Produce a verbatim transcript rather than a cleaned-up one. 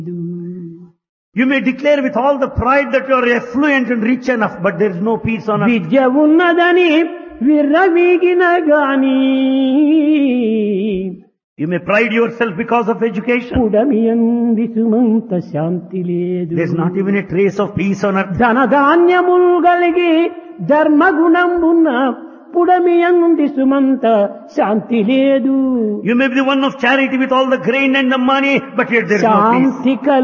You may declare with all the pride that you are affluent and rich enough, but there is no peace on earth. విద్య ఉన్నదని విర్రవీగిన గాని You may pride yourself because of education. పుడమియంది Sumantha శాంతి లేదు. There is not even a trace of peace on earth. ధనధాన్యములు కలిగి ధర్మగుణంబున్న పుడమియంది సుమంత శాంతి లేదు. You may be the one of charity with all the grain and the money, but yet there is no peace. Shanti